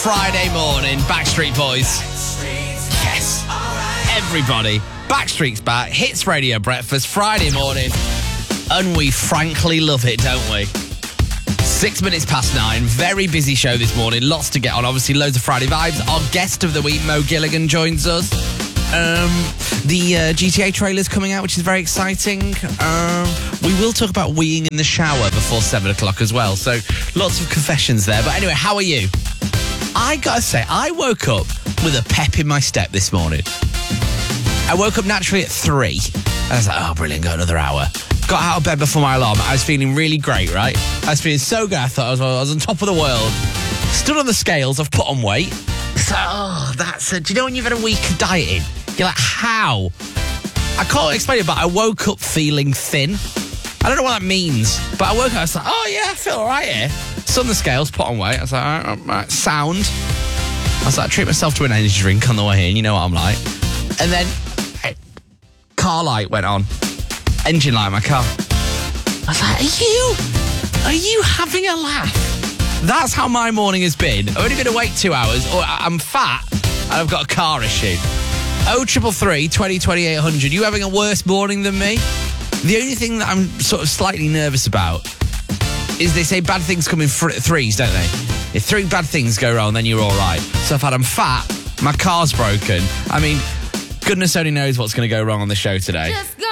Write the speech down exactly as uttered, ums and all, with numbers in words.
Friday morning. Backstreet Boys. Yes. Everybody. Backstreet's back. Hits Radio Breakfast Friday morning. And we frankly love it, don't we? Six minutes past nine. Very busy show this morning. Lots to get on. Obviously, loads of Friday vibes. Our guest of the week, Mo Gilligan, joins us. Um, the uh, G T A trailer's coming out, which is very exciting. Um, we will talk about weeing in the shower before seven o'clock as well. So lots of confessions there. But anyway, how are you? I gotta say, I woke up with a pep in my step this morning. I woke up naturally at three. And I was like, oh, brilliant, got another hour. Got out of bed before my alarm. I was feeling really great, right? I was feeling so good. I thought I was, I was on top of the world. Stood on the scales. I've put on weight. So, oh, that's a... Do you know when you've had a week of dieting? You're like, how? I can't explain it, but I woke up feeling thin. I don't know what that means, but I woke up, I was like, oh, yeah, I feel all right here. Stood on the scales, put on weight. I was like, all right, all right, sound. I was like, I treat myself to an energy drink on the way in. You know what I'm like. And then, hey, car light went on. Engine light in my car. I was like, are you, are you having a laugh? That's how my morning has been. I've only been awake two hours, or I'm fat, and I've got a car issue. oh triple three, twenty, twenty-eight hundred. You having a worse morning than me? The only thing that I'm sort of slightly nervous about is they say bad things come in th- threes, don't they? If three bad things go wrong, then you're all right. So I've had I'm fat, my car's broken. I mean, goodness only knows what's going to go wrong on the show today. Just